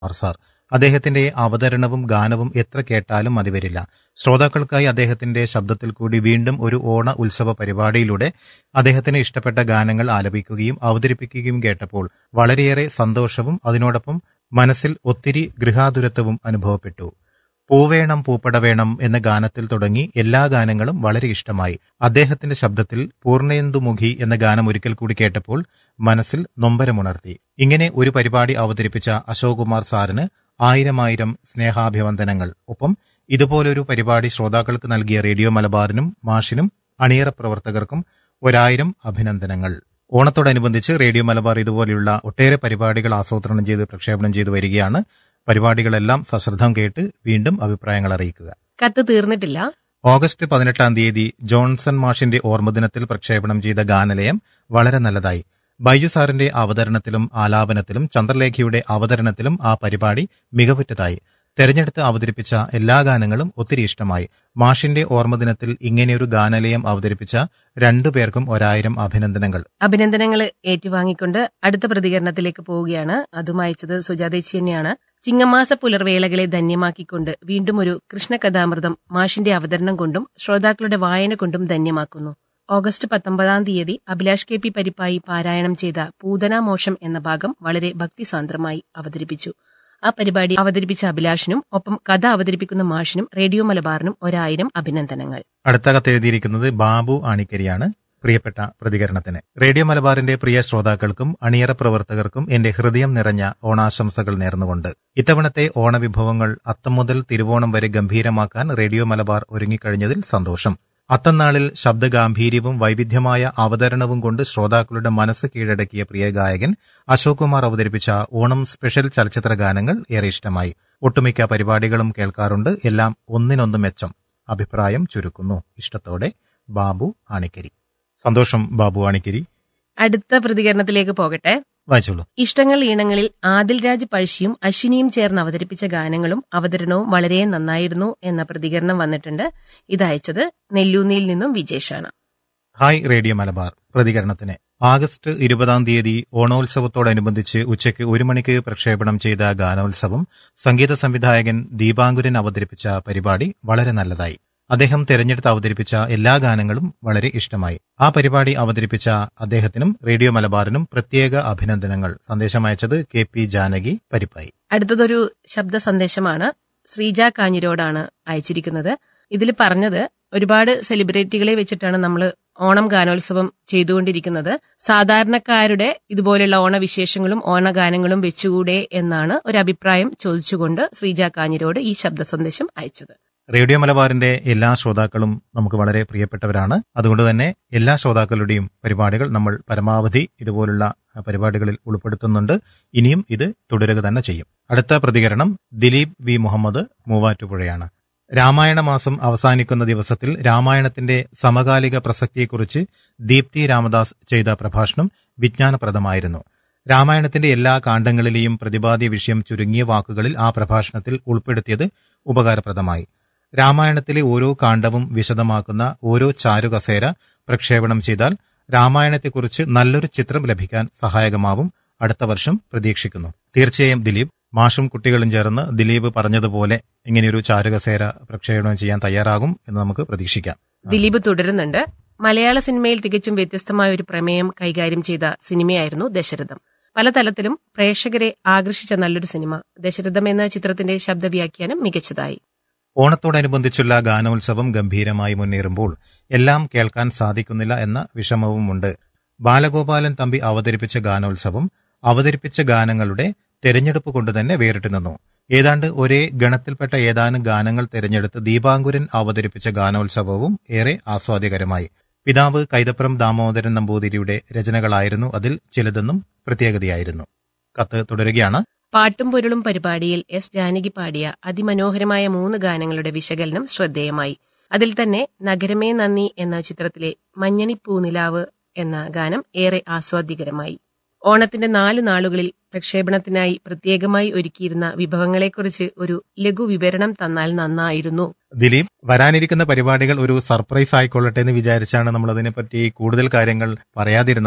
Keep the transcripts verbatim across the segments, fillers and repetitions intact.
Sir. അദ്ദേഹത്തിന്റെ അവതരണവും ഗാനവും എത്ര കേട്ടാലും മതിവരില്ല. ശ്രോതാക്കൾക്കായി അദ്ദേഹത്തിന്റെ ശബ്ദത്തിൽ കൂടി വീണ്ടും ഒരു ഓണ ഉത്സവ പരിപാടിയിലൂടെ അദ്ദേഹത്തിന് ഇഷ്ടപ്പെട്ട ഗാനങ്ങൾ ആലപിക്കുകയും അവതരിപ്പിക്കുകയും കേട്ടപ്പോൾ വളരെയേറെ സന്തോഷവും അതിനോടൊപ്പം മനസ്സിൽ ഒത്തിരി ഗൃഹാതുരത്വവും അനുഭവപ്പെട്ടു. പൂവേണം പൂപ്പട വേണം എന്ന ഗാനത്തിൽ തുടങ്ങി എല്ലാ ഗാനങ്ങളും വളരെ ഇഷ്ടമായി. അദ്ദേഹത്തിന്റെ ശബ്ദത്തിൽ പൂർണ്ണേന്ദുമുഖി എന്ന ഗാനം ഒരിക്കൽ കൂടി കേട്ടപ്പോൾ മനസ്സിൽ നൊമ്പരമുണർത്തി. ഇങ്ങനെ ഒരു പരിപാടി അവതരിപ്പിച്ച അശോക് കുമാർ സാറിന് ആയിരം ആയിരം സ്നേഹാഭിവന്ദനങ്ങൾ. ഒപ്പം ഇതുപോലൊരു പരിപാടി ശ്രോതാക്കൾക്ക് നൽകിയ റേഡിയോ മലബാറിനും മാഷിനും അണിയറ പ്രവർത്തകർക്കും ഒരായിരം അഭിനന്ദനങ്ങൾ. ഓണത്തോടനുബന്ധിച്ച് റേഡിയോ മലബാർ ഇതുപോലെയുള്ള ഒട്ടേറെ പരിപാടികൾ ആസൂത്രണം ചെയ്ത് പ്രക്ഷേപണം ചെയ്തു വരികയാണ്. പരിപാടികളെല്ലാം സശ്രദ്ധം കേട്ട് വീണ്ടും അഭിപ്രായങ്ങൾ അറിയിക്കുക. കത്ത് തീർന്നിട്ടില്ല. ഓഗസ്റ്റ് പതിനെട്ടാം തീയതി ജോൺസൺ മാഷിന്റെ ഓർമ്മദിനത്തിൽ പ്രക്ഷേപണം ചെയ്ത ഗാനലയം വളരെ നല്ലതായി. ബൈജു സാറിന്റെ അവതരണത്തിലും ആലാപനത്തിലും ചന്ദ്രലേഖയുടെ അവതരണത്തിലും ആ പരിപാടി മികവുറ്റതായി. തെരഞ്ഞെടുത്ത് അവതരിപ്പിച്ച എല്ലാ ഗാനങ്ങളും ഒത്തിരി ഇഷ്ടമായി. മാഷിന്റെ ഓർമ്മദിനത്തിൽ ഇങ്ങനെയൊരു ഗാനലയം അവതരിപ്പിച്ച രണ്ടു പേർക്കും ഒരായിരം അഭിനന്ദനങ്ങൾ. അഭിനന്ദനങ്ങൾ ഏറ്റുവാങ്ങിക്കൊണ്ട് അടുത്ത പ്രതികരണത്തിലേക്ക് പോവുകയാണ്. അതും അയച്ചത് സുജാതേച്ചി തന്നെയാണ്. ചിങ്ങമാസ പുലർവേളകളെ ധന്യമാക്കിക്കൊണ്ട് വീണ്ടും ഒരു കൃഷ്ണകഥാമൃതം മാഷിന്റെ അവതരണം കൊണ്ടും ശ്രോതാക്കളുടെ വായന കൊണ്ടും ധന്യമാക്കുന്നു. ഓഗസ്റ്റ് പത്തൊമ്പതാം തീയതി അഭിലാഷ് കെ പി പരിപ്പായി പാരായണം ചെയ്ത പൂതനാമോഷം എന്ന ഭാഗം വളരെ ഭക്തിസാന്ദ്രമായി അവതരിപ്പിച്ചു. ആ പരിപാടി അവതരിപ്പിച്ച അഭിലാഷിനും ഒപ്പം കഥ അവതരിപ്പിക്കുന്ന മാഷിനും റേഡിയോ മലബാറിനും ഒരായിരം അഭിനന്ദനങ്ങൾ. അടുത്ത കത്തെഴുതിയിരിക്കുന്നത് ബാബു ആണിക്കരിയാണ്. പ്രിയപ്പെട്ട പ്രതികരണത്തിന് റേഡിയോ മലബാറിന്റെ പ്രിയ ശ്രോതാക്കൾക്കും അണിയറ പ്രവർത്തകർക്കും എന്റെ ഹൃദയം നിറഞ്ഞ ഓണാശംസകൾ നേർന്നുകൊണ്ട് ഇത്തവണത്തെ ഓണവിഭവങ്ങൾ അത്തം മുതൽ തിരുവോണം വരെ ഗംഭീരമാക്കാൻ റേഡിയോ മലബാർ ഒരുങ്ങിക്കഴിഞ്ഞതിൽ സന്തോഷം. അത്തന്നാളിൽ ശബ്ദഗാംഭീര്യവും വൈവിധ്യമായ അവതരണവും കൊണ്ട് ശ്രോതാക്കളുടെ മനസ്സ് കീഴടക്കിയ പ്രിയ ഗായകൻ അശോക് കുമാർ അവതരിപ്പിച്ച ഓണം സ്പെഷ്യൽ ചലച്ചിത്ര ഗാനങ്ങൾ ഏറെ ഇഷ്ടമായി. ഒട്ടുമിക്ക പരിപാടികളും കേൾക്കാറുണ്ട്. എല്ലാം ഒന്നിനൊന്ന് മെച്ചം. അഭിപ്രായം ചുരുക്കുന്നു. ഇഷ്ടത്തോടെ ബാബു ആണിക്കരി. സന്തോഷം ബാബു ആണിക്കരി. അടുത്ത പ്രതികരണത്തിലേക്ക് പോകട്ടെ. വായിച്ചോളൂ. ഇഷ്ടങ്ങൾ ഈണങ്ങളിൽ ആദിൽ രാജ് പഴശ്ശിയും അശ്വിനിയും ചേർന്ന് അവതരിപ്പിച്ച ഗാനങ്ങളും അവതരണവും വളരെ നന്നായിരുന്നു എന്ന പ്രതികരണം വന്നിട്ടുണ്ട്. ഇതയച്ചത് നെല്ലൂന്നിയിൽ നിന്നും വിജേഷാണ്. Hi radio Malabar. പ്രതികരണത്തിന് ആഗസ്റ്റ് ഇരുപതാം തീയതി ഓണോത്സവത്തോടനുബന്ധിച്ച് ഉച്ചയ്ക്ക് ഒരു മണിക്ക് പ്രക്ഷേപണം ചെയ്ത ഗാനോത്സവം സംഗീത സംവിധായകൻ ദീപാങ്കുരൻ അവതരിപ്പിച്ച പരിപാടി വളരെ നല്ലതായി. അദ്ദേഹം തെരഞ്ഞെടുത്ത് അവതരിപ്പിച്ച എല്ലാ ഗാനങ്ങളും വളരെ ഇഷ്ടമായി. ആ പരിപാടി അവതരിപ്പിച്ച അദ്ദേഹത്തിനും റേഡിയോ മലബാറിനും പ്രത്യേക അഭിനന്ദനങ്ങൾ. സന്ദേശം അയച്ചത് കെ പി ജാനകി പരിപ്പായി. അടുത്തതൊരു ശബ്ദ സന്ദേശമാണ്. ശ്രീജ കാഞ്ഞിരോടാണ് അയച്ചിരിക്കുന്നത്. ഇതിൽ പറഞ്ഞത് ഒരുപാട് സെലിബ്രിറ്റികളെ വെച്ചിട്ടാണ് നമ്മൾ ഓണം ഗാനോത്സവം ചെയ്തുകൊണ്ടിരിക്കുന്നത്. സാധാരണക്കാരുടെ ഇതുപോലെയുള്ള ഓണവിശേഷങ്ങളും ഓണഗാനങ്ങളും വെച്ചുകൂടെ എന്നാണ് ഒരു അഭിപ്രായം ചോദിച്ചുകൊണ്ട് ശ്രീജ കാഞ്ഞിരോട് ഈ ശബ്ദ സന്ദേശം അയച്ചത്. റേഡിയോ മലബാറിന്റെ എല്ലാ ശ്രോതാക്കളും നമുക്ക് വളരെ പ്രിയപ്പെട്ടവരാണ്. അതുകൊണ്ട് തന്നെ എല്ലാ ശ്രോതാക്കളുടെയും പരിപാടികൾ നമ്മൾ പരമാവധി ഇതുപോലുള്ള പരിപാടികളിൽ ഉൾപ്പെടുത്തുന്നുണ്ട്. ഇനിയും ഇത് തുടരുക തന്നെ ചെയ്യും. അടുത്ത പ്രതികരണം ദിലീപ് വി മുഹമ്മദ് മൂവാറ്റുപുഴയാണ്. രാമായണ മാസം അവസാനിക്കുന്ന ദിവസത്തിൽ രാമായണത്തിന്റെ സമകാലിക പ്രസക്തിയെക്കുറിച്ച് ദീപ്തി രാമദാസ് ചെയ്ത പ്രഭാഷണം വിജ്ഞാനപ്രദമായിരുന്നു. രാമായണത്തിന്റെ എല്ലാ കാണ്ഡങ്ങളിലെയും പ്രതിപാദ്യ വിഷയം ചുരുങ്ങിയ വാക്കുകളിൽ ആ പ്രഭാഷണത്തിൽ ഉൾപ്പെടുത്തിയത് ഉപകാരപ്രദമായി. രാമായണത്തിലെ ഓരോ കാണ്ഡവും വിശദമാക്കുന്ന ഓരോ ചാരുകസേര പ്രക്ഷേപണം ചെയ്താൽ രാമായണത്തെക്കുറിച്ച് നല്ലൊരു ചിത്രം ലഭിക്കാൻ സഹായകമാവും. അടുത്ത വർഷം പ്രതീക്ഷിക്കുന്നു. തീർച്ചയായും ദിലീപ്, മാഷും കുട്ടികളും ചേർന്ന് ദിലീപ് പറഞ്ഞതുപോലെ ഇങ്ങനെയൊരു ചാരുകസേര പ്രക്ഷേപണം ചെയ്യാൻ തയ്യാറാകും എന്ന് നമുക്ക് പ്രതീക്ഷിക്കാം. ദിലീപ് തുടരുന്നുണ്ട്. മലയാള സിനിമയിൽ തികച്ചും വ്യത്യസ്തമായ ഒരു പ്രമേയം കൈകാര്യം ചെയ്ത സിനിമയായിരുന്നു ദശരഥം. പല തലത്തിലും പ്രേക്ഷകരെ ആകർഷിച്ച നല്ലൊരു സിനിമ. ദശരഥം എന്ന ചിത്രത്തിന്റെ ശബ്ദവ്യാഖ്യാനം മികച്ചതായി. ഓണത്തോടനുബന്ധിച്ചുള്ള ഗാനോത്സവം ഗംഭീരമായി മുന്നേറുമ്പോൾ എല്ലാം കേൾക്കാൻ സാധിക്കുന്നില്ല എന്ന വിഷമവുമുണ്ട്. ബാലഗോപാലൻ തമ്പി അവതരിപ്പിച്ച ഗാനോത്സവം അവതരിപ്പിച്ച ഗാനങ്ങളുടെ തെരഞ്ഞെടുപ്പ് കൊണ്ട് തന്നെ വേറിട്ട് നിന്നു. ഏതാണ്ട് ഒരേ ഗണത്തിൽപ്പെട്ട ഏതാനും ഗാനങ്ങൾ തെരഞ്ഞെടുത്ത് ദീപാങ്കുരൻ അവതരിപ്പിച്ച ഗാനോത്സവവും ഏറെ ആസ്വാദ്യകരമായി. പിതാവ് കൈതപ്രം ദാമോദരൻ നമ്പൂതിരിയുടെ രചനകളായിരുന്നു അതിൽ ചിലതെന്നും പ്രത്യേകതയായിരുന്നു. കത്ത് തുടരുകയാണ്. പാട്ടും പൊരുളും പരിപാടിയിൽ എസ് ജാനകി പാടിയ അതിമനോഹരമായ മൂന്ന് ഗാനങ്ങളുടെ വിശകലനം ശ്രദ്ധേയമായി. അതിൽ തന്നെ നഗരമേ നന്ദി എന്ന ചിത്രത്തിലെ മഞ്ഞണിപ്പൂനിലാവ് എന്ന ഗാനം ഏറെ ആസ്വാദ്യകരമായി. ഓണത്തിന്റെ നാലു നാളുകളിൽ പ്രക്ഷേപണത്തിനായി പ്രത്യേകമായി ഒരുക്കിയിരുന്ന വിഭവങ്ങളെക്കുറിച്ച് ഒരു ലഘു വിവരണം തന്നാൽ നന്നായിരുന്നു. ദിലീപ്, വരാനിരിക്കുന്ന പരിപാടികൾ ഒരു സർപ്രൈസ് ആയിക്കൊള്ളട്ടെ എന്ന് വിചാരിച്ചാണ് നമ്മൾ അതിനെപ്പറ്റി കൂടുതൽ കാര്യങ്ങൾ പറയാതിരുന്നത്.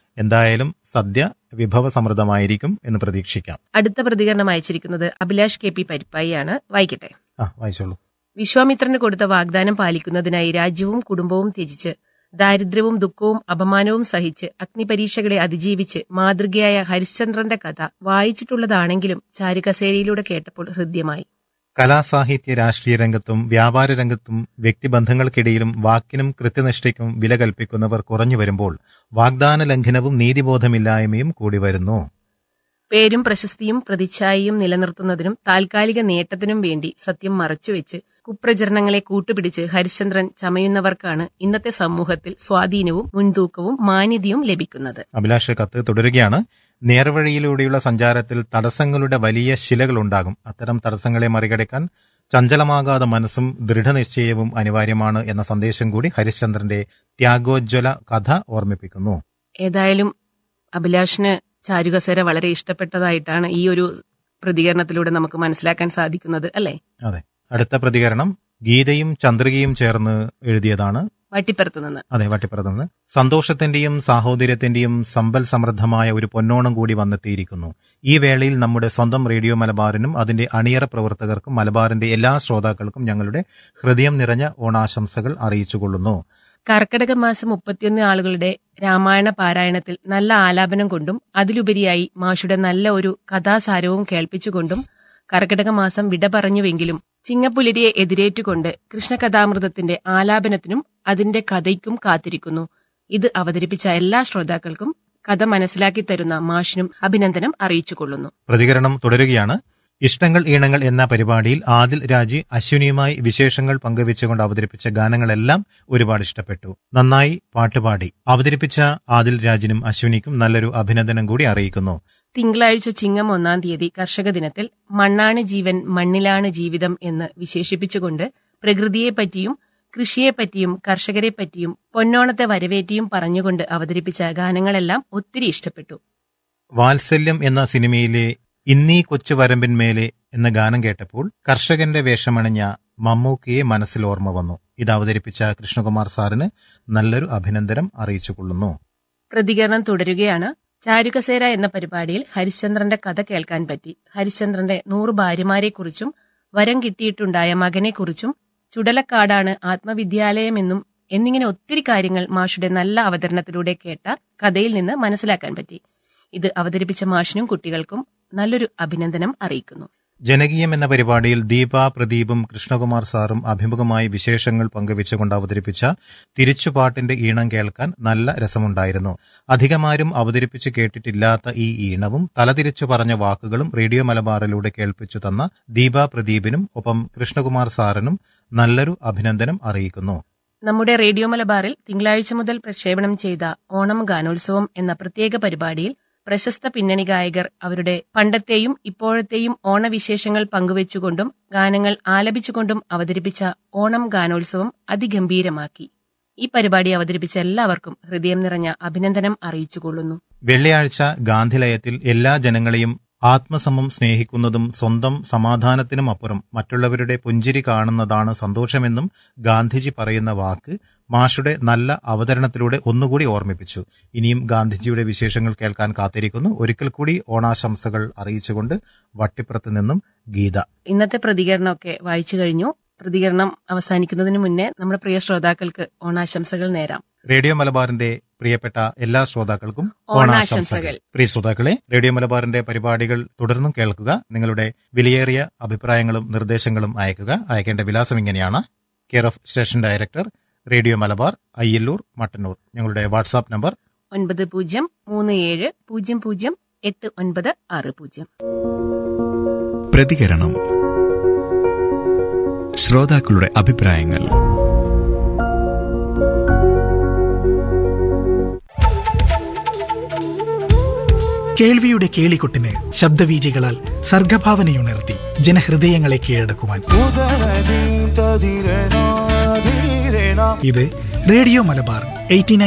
എന്തായാലും സദ്യ വിഭവസമൃദ്ധമായിരിക്കും എന്ന് പ്രതീക്ഷിക്കാം. അടുത്ത പ്രതികരണം അയച്ചിരിക്കുന്നത് അഭിലാഷ് കെ പി പരിപ്പായിയാണ്. വായിക്കട്ടെ. ആ വായിച്ചോളൂ. വിശ്വാമിത്രന് കൊടുത്ത വാഗ്ദാനം പാലിക്കുന്നതിനായി രാജ്യവും കുടുംബവും ത്യജിച്ച് ദാരിദ്ര്യവും ദുഃഖവും അപമാനവും സഹിച്ച് അഗ്നിപരീക്ഷകളെ അതിജീവിച്ച് മാതൃകയായ ഹരിശ്ചന്ദ്രന്റെ കഥ വായിച്ചിട്ടുള്ളതാണെങ്കിലും ചാരുകസേരയിലൂടെ കേട്ടപ്പോൾ ഹൃദ്യമായി. കലാസാഹിത്യ രാഷ്ട്രീയ രംഗത്തും വ്യാപാര രംഗത്തും വ്യക്തിബന്ധങ്ങൾക്കിടയിലും വാക്കിനും കൃത്യനിഷ്ഠയ്ക്കും വില കൽപ്പിക്കുന്നവർ കുറഞ്ഞു വരുമ്പോൾ വാഗ്ദാന ലംഘനവും നീതിബോധമില്ലായ്മയും കൂടി വരുന്നു. പേരും പ്രശസ്തിയും പ്രതിച്ഛായയും നിലനിർത്തുന്നതിനും താൽക്കാലിക നേട്ടത്തിനും വേണ്ടി സത്യം മറച്ചുവെച്ച് കുപ്രചരണങ്ങളെ കൂട്ടുപിടിച്ച് ഹരിശ്ചന്ദ്രൻ ചമയുന്നവർക്കാണ് ഇന്നത്തെ സമൂഹത്തിൽ സ്വാധീനവും മുൻതൂക്കവും മാന്യതയും ലഭിക്കുന്നത്. അഭിലാഷ് കത്ത് തുടരുകയാണ്. നേർവഴിയിലൂടെയുള്ള സഞ്ചാരത്തിൽ തടസ്സങ്ങളുടെ വലിയ ശിലകളുണ്ടാകും. അത്തരം തടസ്സങ്ങളെ മറികടക്കാൻ ചഞ്ചലമാകാതെ മനസ്സും ദൃഢനിശ്ചയവും അനിവാര്യമാണ് എന്ന സന്ദേശം കൂടി ഹരിശ്ചന്ദ്രന്റെ ത്യാഗോജ്വല കഥ ഓർമ്മിപ്പിക്കുന്നു. ഏതായാലും അഭിലാഷിന് ചാരുകസേര വളരെ ഇഷ്ടപ്പെട്ടതായിട്ടാണ് ഈ ഒരു പ്രതികരണത്തിലൂടെ നമുക്ക് മനസ്സിലാക്കാൻ സാധിക്കുന്നത്, അല്ലേ? അതെ. അടുത്ത പ്രതികരണം ഗീതയും ചന്ദ്രികയും ചേർന്ന് എഴുതിയതാണ്. വട്ടിപ്പുറത്ത് നിന്ന്. അതെ, വട്ടിപ്പുറത്ത് നിന്ന്. സന്തോഷത്തിന്റെയും സാഹോദര്യത്തിന്റെയും സമ്പൽ സമൃദ്ധമായ ഒരു പൊന്നോണം കൂടി വന്നെത്തിയിരിക്കുന്നു. ഈ വേളയിൽ നമ്മുടെ സ്വന്തം റേഡിയോ മലബാറിനും അതിന്റെ അണിയറ പ്രവർത്തകർക്കും മലബാറിന്റെ എല്ലാ ശ്രോതാക്കൾക്കും ഞങ്ങളുടെ ഹൃദയം നിറഞ്ഞ ഓണാശംസകൾ അറിയിച്ചുകൊള്ളുന്നു. കർക്കിടക മാസം മുപ്പത്തിയൊന്ന് ആളുകളുടെ രാമായണ പാരായണത്തിൽ നല്ല ആലാപനം കൊണ്ടും അതിലുപരിയായി മാഷുടെ നല്ല ഒരു കഥാസാരവും കേൾപ്പിച്ചുകൊണ്ടും കർക്കിടക മാസം വിട പറഞ്ഞുവെങ്കിലും ചിങ്ങപ്പുലരിയെ എതിരേറ്റുകൊണ്ട് കൃഷ്ണകഥാമൃതത്തിന്റെ ആലാപനത്തിനും അതിന്റെ കഥയ്ക്കും കാത്തിരിക്കുന്നു. ഇത് അവതരിപ്പിച്ച എല്ലാ ശ്രോതാക്കൾക്കും കഥ മനസ്സിലാക്കി തരുന്ന മാഷിനും അഭിനന്ദനം അറിയിച്ചുകൊള്ളുന്നു. പ്രതികരണം തുടരുകയാണ്. ഇഷ്ടങ്ങൾ ഈണങ്ങൾ എന്ന പരിപാടിയിൽ ആദിൽ രാജി അശ്വിനിയുമായി വിശേഷങ്ങൾ പങ്കുവെച്ചുകൊണ്ട് അവതരിപ്പിച്ച ഗാനങ്ങളെല്ലാം ഒരുപാട് ഇഷ്ടപ്പെട്ടു. നന്നായി പാട്ടുപാടി അവതരിപ്പിച്ച ആദിൽ രാജിനും അശ്വിനിക്കും നല്ലൊരു അഭിനന്ദനം കൂടി അറിയിക്കുന്നു. തിങ്കളാഴ്ച ചിങ്ങം ഒന്നാം തീയതി കർഷക ദിനത്തിൽ മണ്ണാണ് ജീവൻ മണ്ണിലാണ് ജീവിതം എന്ന് വിശേഷിപ്പിച്ചുകൊണ്ട് പ്രകൃതിയെപ്പറ്റിയും കൃഷിയെപ്പറ്റിയും കർഷകരെപ്പറ്റിയും പൊന്നോണത്തെ വരവേറ്റിയും പറഞ്ഞുകൊണ്ട് അവതരിപ്പിച്ച ഗാനങ്ങളെല്ലാം ഒത്തിരി ഇഷ്ടപ്പെട്ടു. വാത്സല്യം എന്ന സിനിമയിലെ ഇന്നീ കൊച്ചു വരമ്പിന്മേലെ എന്ന ഗാനം കേട്ടപ്പോൾ കർഷകന്റെ വേഷമണിഞ്ഞ മമ്മൂക്കയെ മനസ്സിൽ ഓർമ്മ വന്നു. ഇത് അവതരിപ്പിച്ച കൃഷ്ണകുമാർ സാറിന് നല്ലൊരു അഭിനന്ദനം അറിയിച്ചുകൊള്ളുന്നു. പ്രതികരണം തുടരുകയാണ്. ചാരുകസേര എന്ന പരിപാടിയിൽ ഹരിശ്ചന്ദ്രന്റെ കഥ കേൾക്കാൻ പറ്റി. ഹരിശ്ചന്ദ്രന്റെ നൂറ് ഭാര്യമാരെക്കുറിച്ചും വരം കിട്ടിയിട്ടുണ്ടായ മകനെക്കുറിച്ചും ചുടലക്കാടാണ് ആത്മവിദ്യാലയമെന്നും എന്നിങ്ങനെ ഒത്തിരി കാര്യങ്ങൾ മാഷുടെ നല്ല അവതരണത്തിലൂടെ കേട്ട കഥയിൽ നിന്ന് മനസ്സിലാക്കാൻ പറ്റി. ഇത് അവതരിപ്പിച്ച മാഷിനും കുട്ടികൾക്കും നല്ലൊരു അഭിനന്ദനം അറിയിക്കുന്നു. ജനകീയം എന്ന പരിപാടിയിൽ ദീപ പ്രദീപും കൃഷ്ണകുമാർ സാറും അഭിമുഖമായി വിശേഷങ്ങൾ പങ്കുവെച്ചുകൊണ്ട് അവതരിപ്പിച്ച തിരിച്ചുപാട്ടിന്റെ ഈണം കേൾക്കാൻ നല്ല രസമുണ്ടായിരുന്നു. അധികമാരും അവതരിപ്പിച്ച് കേട്ടിട്ടില്ലാത്ത ഈ ഈണവും തലതിരിച്ചു പറഞ്ഞ വാക്കുകളും റേഡിയോ മലബാറിലൂടെ കേൾപ്പിച്ചു തന്ന ദീപ പ്രദീപിനും ഒപ്പം കൃഷ്ണകുമാർ സാറിനും നല്ലൊരു അഭിനന്ദനം അറിയിക്കുന്നു. നമ്മുടെ റേഡിയോ മലബാറിൽ തിങ്കളാഴ്ച മുതൽ പ്രക്ഷേപണം ചെയ്ത ഓണം ഗാനോത്സവം എന്ന പ്രത്യേക പരിപാടിയിൽ പ്രശസ്ത പിന്നണി ഗായകർ അവരുടെ പണ്ടത്തെയും ഇപ്പോഴത്തെയും ഓണവിശേഷങ്ങൾ പങ്കുവച്ചുകൊണ്ടും ഗാനങ്ങൾ ആലപിച്ചുകൊണ്ടും അവതരിപ്പിച്ച ഓണം ഗാനോത്സവം അതിഗംഭീരമാക്കി. ഈ പരിപാടി അവതരിപ്പിച്ച എല്ലാവർക്കും ഹൃദയം നിറഞ്ഞ അഭിനന്ദനം അറിയിച്ചുകൊള്ളുന്നു. വെള്ളിയാഴ്ച ഗാന്ധിലയത്തിൽ എല്ലാ ജനങ്ങളെയും ആത്മസമം സ്നേഹിക്കുന്നതും സ്വന്തം സമാധാനത്തിനും അപ്പുറം മറ്റുള്ളവരുടെ പുഞ്ചിരി കാണുന്നതാണ് സന്തോഷമെന്നും ഗാന്ധിജി പറയുന്ന വാക്ക് മാഷുടെ നല്ല അവതരണത്തിലൂടെ ഒന്നുകൂടി ഓർമ്മിപ്പിച്ചു. ഇനിയും ഗാന്ധിജിയുടെ വിശേഷങ്ങൾ കേൾക്കാൻ കാത്തിരിക്കുന്നു. ഒരിക്കൽ കൂടി ഓണാശംസകൾ അറിയിച്ചുകൊണ്ട് വട്ടിപ്പുറത്ത് നിന്നും ഗീത. ഇന്നത്തെ പ്രതികരണമൊക്കെ വായിച്ചു കഴിഞ്ഞു. പ്രതികരണം അവസാനിക്കുന്നതിന് മുന്നേ നമ്മുടെ പ്രിയ ശ്രോതാക്കൾക്ക് ഓണാശംസകൾ നേരാം. റേഡിയോ മലബാറിന്റെ പ്രിയപ്പെട്ട എല്ലാ ശ്രോതാക്കൾക്കും ഓണാശംസകൾ. പ്രിയ ശ്രോതാക്കളെ, റേഡിയോ മലബാറിന്റെ പരിപാടികൾ തുടർന്നും കേൾക്കുക. നിങ്ങളുടെ വിലയേറിയ അഭിപ്രായങ്ങളും നിർദ്ദേശങ്ങളും അയക്കുക. അയക്കേണ്ട വിലാസം ഇങ്ങനെയാണ്: care of station director, radio Malabar, Ayyallur, Mattannur. ഞങ്ങളുടെ വാട്സാപ്പ് നമ്പർ ഒൻപത് പൂജ്യം മൂന്ന് ഏഴ് പൂജ്യം പൂജ്യം എട്ട് ഒൻപത് ആറ് പൂജ്യം. പ്രതികരണം. ശ്രോതാക്കളുടെ അഭിപ്രായങ്ങൾ. കേൾവിയുടെ കേളികൊട്ടിന് ശബ്ദവീചികളാൽ സർഗഭാവനയുണർത്തി ജനഹൃദയങ്ങളെ കീഴടക്കുവാൻ ഇത് റേഡിയോ മലബാർ എയ്റ്റി